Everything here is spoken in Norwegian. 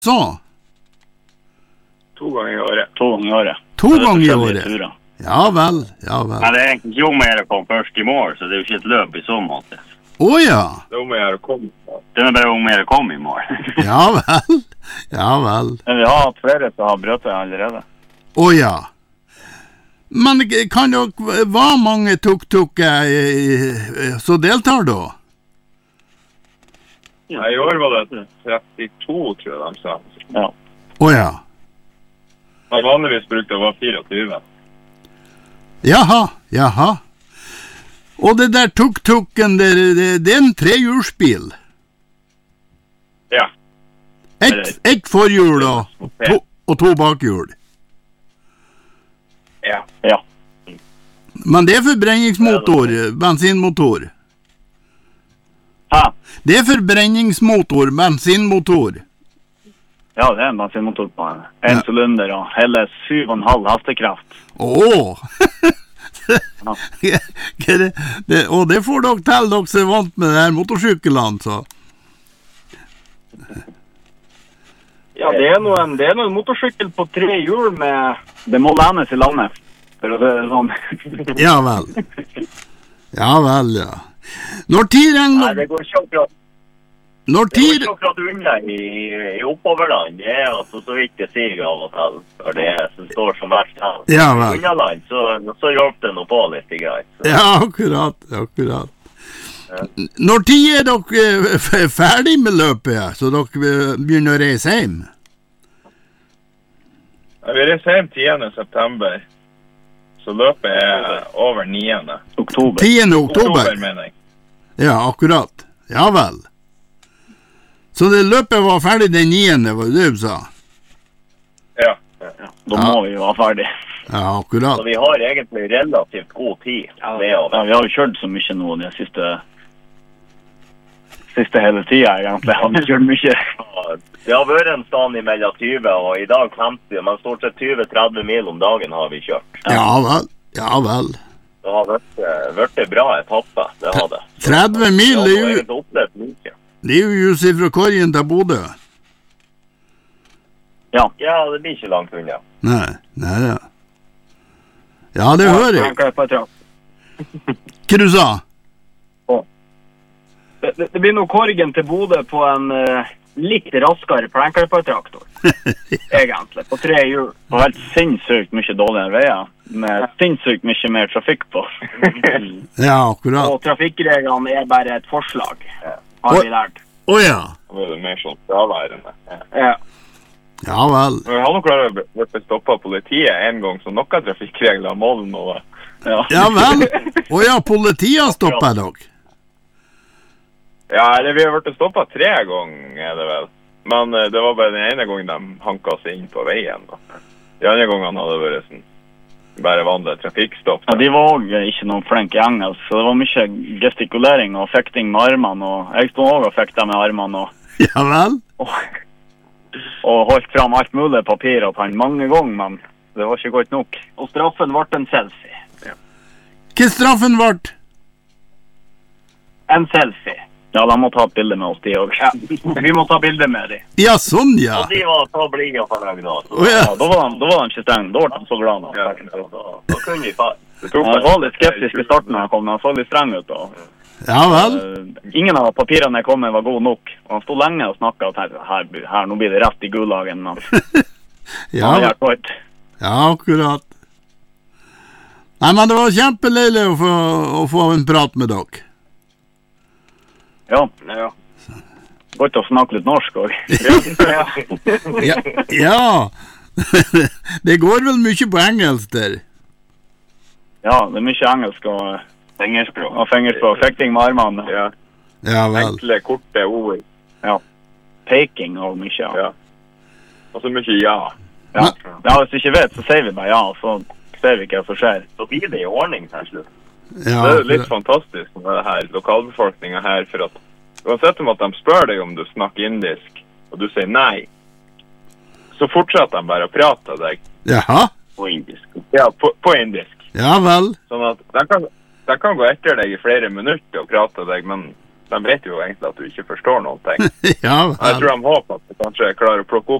Så? 2 ganger i året. 2 ganger i året. 2 ganger i året? Turer. Ja vel, ja vel. Men det er egentlig ikke om å komme først i mål, så det er jo ikke et løp i så måte. Åja. Det er om å gjøre å komme. Det er bare om å komme i mål. Ja vel, ja vel. Men vi har hatt flere som har brøtt det allerede. Åja. Men kan dere, hva mange tuk-tuk så deltar da? Ja, i år var det 32, tror jeg de sa. Ja. Åja. Men vanligvis brukte det å være 24. Jaha. Og det der tuk-tuken, det er en trehjulsbil? Ja. Ett forhjul og 2 bakhjul? Ja. Men det er forbrenningsmotor, bensinmotor? Hæ? Det er forbrenningsmotor, bensinmotor? Ja, det er en bensinmotor på en cylinder og hele 7,5 hestekraft. Åh! Og det får dere til, dere som er vant med det her motorsyklene, så. Ja, det er noe motorsykkel på 3 hjul med... Det må lenes i landet, for å si det sånn. Ja vel. Ja vel, ja. Når tid regner... Nei, det går ikke akkurat. Når tid... Det går ikke akkurat unna i oppoverland. Det er altså så vidt det sier av og til, for det som står som verst her. Ja vel. I unnaland, så hjelper det noe på litt i greit. Ja, akkurat. Når tid er dere ferdig med løpet, så dere begynner å reise hjem? Ja, vi reiser hjem 10. september. Så løpet er over 9. Oktober. 10. oktober? Mener jeg. Ja, akkurat. Ja vel. Så det løpet var ferdig den 9., var det du sa? Ja. Da må vi jo være ferdig. Ja, akkurat. Så vi har egentlig relativt god tid. Ja, vi har jo kjørt så mye nå de siste hele tiden, egentlig. Har vi kjørt mye. Det har vært en stand mellom 20 og i dag 50, men stort sett 20-30 mil om dagen har vi kjørt. Ja vel. Det har vært bra etappe, det har det. 30 mil er jo... Det er jo just fra Korgen til Bodø. Ja, det blir ikke langt unna. Nei. Ja, det hører jeg. Hva du sa? Det blir noe Korgen til Bodø på en litt raskere plenkarpatraktor, egentlig, på 3 hjul. Og helt sinnssykt mye dårligere veier, med sinnssykt mye mer trafikk på. Ja, akkurat. Og trafikkreglene er bare et forslag, har vi lært. Åja. Det er mer sånn fraværende. Ja. Ja vel. Vi har nok klart å bli stoppet av politiet en gang, så noen trafikkregler må det nå. Ja vel. Åja, politiet stoppet dere. Ja, eller vi har vært stoppet 3 ganger, er det vel. Men det var bare den ene gangen de hanket seg inn på veien. Da. De andre gangene hadde det vært sånn, bare vanlig trafikkstopp. Ja, de var også ikke noen flink i engelsk, så det var mye gestikulering og fekting med armene, og jeg stod også og fekta med armene. Ja vel. Og holdt fram alt mulig papir og han mange ganger, men det var ikke godt nok. Og straffen ble en selfie. Ja. Hva straffen ble? En selfie. Ja, de må ta et bilde med oss, de også. Ja, vi må ta bilde med de. Ja, sånn, ja. Og de var så blide og fornøyde da. Ja, da var de ikke streng. Da var de så glad. Da kunne vi fare. Jeg var litt skeptisk i starten når han kom, men han så litt streng ut da. Ja vel. Ingen av papirene jeg kom med var gode nok. Og han stod lenge og snakket og tenkte, her, nå blir det rett i gulagen. Ja, akkurat. Nei, men det var kjempeleilig å få en prat med dere. Ja. Godt å snakke litt norsk også. Ja. Det går vel mye på engelsk der? Ja, det er mye engelsk og fingerspråk. Fekting med armene. Ja vel. Enkle, korte ord. Ja. Peking og mye, ja. Og så mye ja. Ja, hvis du ikke vet, så sier vi bare ja, så ser vi ikke hva som skjer. Så blir det i ordning til slutt. Ja, det er litt fantastisk med det her, lokalbefolkningen her, for at uansett om at de spør deg om du snakker indisk, og du sier nei, så fortsetter de bare å prate til deg. Jaha? På indisk. Ja, på indisk. Ja vel. Sånn at de kan gå etter deg i flere minutter og prate til deg, men de vet jo egentlig at du ikke forstår noen ting. Ja, jeg tror de håper at du kanskje klarer å plukke opp